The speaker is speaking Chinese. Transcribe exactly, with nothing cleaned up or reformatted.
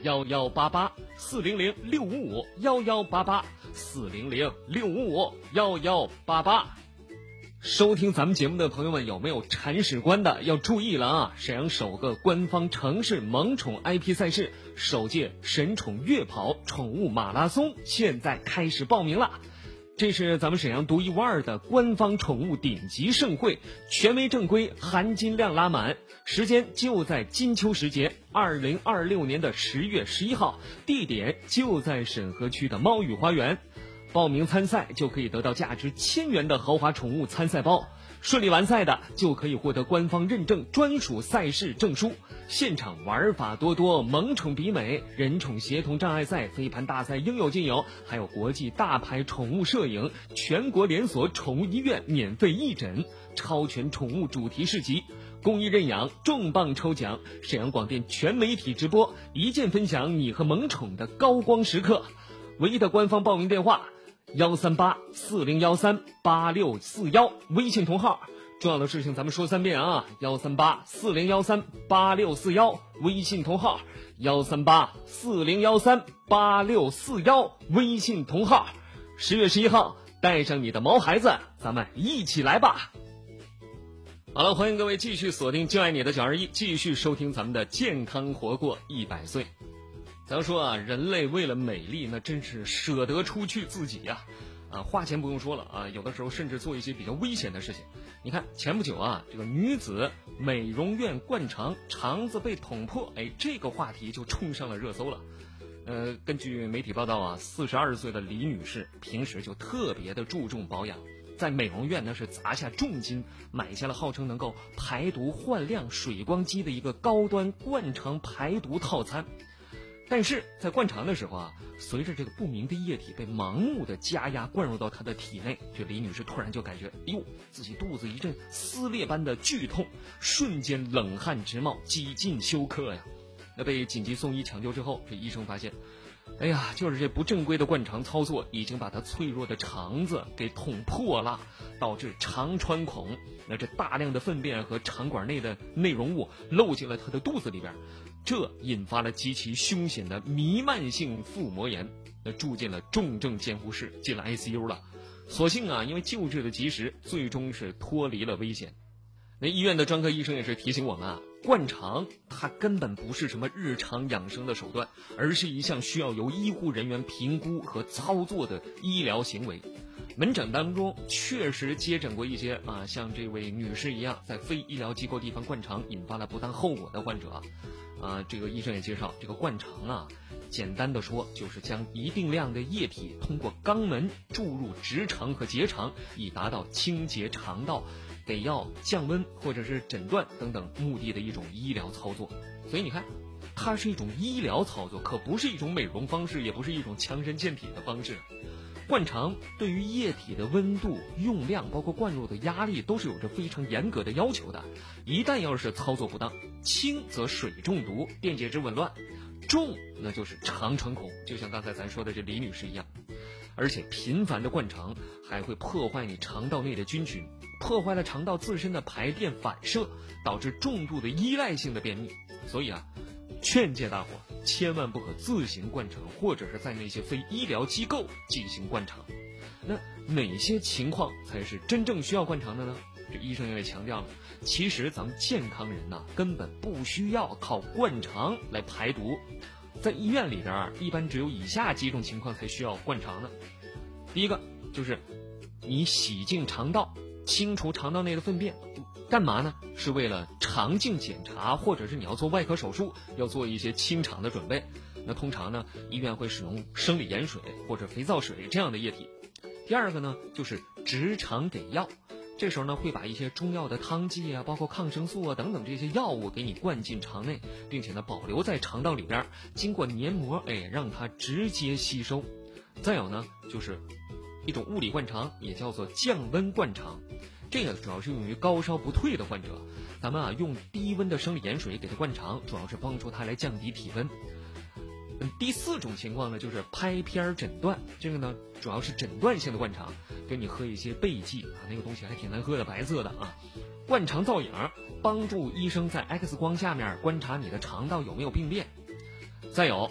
幺幺八八四零零六五五幺幺八八四零零六五五幺幺八八。收听咱们节目的朋友们，有没有铲屎官的要注意了啊！沈阳首个官方城市萌宠 I P 赛事首届神宠悦跑宠物马拉松现在开始报名了。这是咱们沈阳独一无二的官方宠物顶级盛会，权威正规，含金量拉满，时间就在金秋时节，二零二六年的十月十一号，地点就在沈河区的猫语花园。报名参赛就可以得到价值千元的豪华宠物参赛包，顺利完赛的就可以获得官方认证专属赛事证书。现场玩法多多，萌宠比美，人宠协同障碍赛、飞盘大赛应有尽有，还有国际大牌宠物摄影，全国连锁宠物医院免费义诊，超全宠物主题市集，公益认养，重磅抽奖，沈阳广电全媒体直播，一键分享你和萌宠的高光时刻。唯一的官方报名电话幺三八四零幺三八六四幺，微信同号。重要的事情咱们说三遍啊，幺三八四零幺三八六四幺，微信同号。幺三八四零幺三八六四幺，微信同号。十月十一号，带上你的毛孩子，咱们一起来吧。好了，欢迎各位继续锁定就爱你的九二一，继续收听咱们的健康活过一百岁。咱说啊，人类为了美丽，那真是舍得出去自己呀、啊，啊，花钱不用说了啊，有的时候甚至做一些比较危险的事情。你看前不久啊，这个女子美容院灌肠，肠子被捅破，哎，这个话题就冲上了热搜了。呃，根据媒体报道啊，四十二岁的李女士平时就特别的注重保养，在美容院呢是砸下重金买下了号称能够排毒焕亮水光肌的一个高端灌肠排毒套餐。但是在灌肠的时候啊，随着这个不明的液体被盲目的加压灌入到她的体内，这李女士突然就感觉，哎呦，自己肚子一阵撕裂般的剧痛，瞬间冷汗直冒，几近休克呀。那被紧急送医抢救之后，这医生发现，哎呀，就是这不正规的灌肠操作已经把她脆弱的肠子给捅破了，导致肠穿孔。那这大量的粪便和肠管内的内容物漏进了她的肚子里边，这引发了极其凶险的弥漫性腹膜炎，那住进了重症监护室，进了 I C U 了。所幸啊，因为救治的及时，最终是脱离了危险。那医院的专科医生也是提醒我们啊，灌肠它根本不是什么日常养生的手段，而是一项需要由医护人员评估和操作的医疗行为。门诊当中确实接诊过一些啊，像这位女士一样在非医疗机构地方灌肠引发了不当后果的患者。啊，这个医生也介绍，这个灌肠啊，简单的说就是将一定量的液体通过肛门注入直肠和结肠，以达到清洁肠道、给药、降温或者是诊断等等目的的一种医疗操作。所以你看，它是一种医疗操作，可不是一种美容方式，也不是一种强身健体的方式。灌肠对于液体的温度、用量，包括灌入的压力，都是有着非常严格的要求的。一旦要是操作不当，轻则水中毒、电解质紊乱，重那就是肠穿孔，就像刚才咱说的这李女士一样。而且频繁的灌肠还会破坏你肠道内的菌群，破坏了肠道自身的排便反射，导致重度的依赖性的便秘。所以啊，劝诫大伙千万不可自行灌肠，或者是在那些非医疗机构进行灌肠。那哪些情况才是真正需要灌肠的呢？这医生也强调了，其实咱们健康人呐、啊，根本不需要靠灌肠来排毒。在医院里边啊，一般只有以下几种情况才需要灌肠呢。第一个就是你洗净肠道，清除肠道内的粪便，干嘛呢？是为了肠镜检查，或者是你要做外科手术，要做一些清肠的准备。那通常呢，医院会使用生理盐水或者肥皂水这样的液体。第二个呢，就是直肠给药，这时候呢会把一些中药的汤剂啊，包括抗生素啊等等这些药物给你灌进肠内，并且呢保留在肠道里边，经过黏膜，哎，让它直接吸收。再有呢，就是一种物理灌肠，也叫做降温灌肠，这个主要是用于高烧不退的患者，咱们啊用低温的生理盐水给它灌肠，主要是帮助它来降低体温。嗯，第四种情况呢，就是拍片诊断，这个呢主要是诊断性的灌肠，给你喝一些贝剂啊，那个东西还挺难喝的，白色的啊。灌肠造影，帮助医生在 X 光下面观察你的肠道有没有病变。再有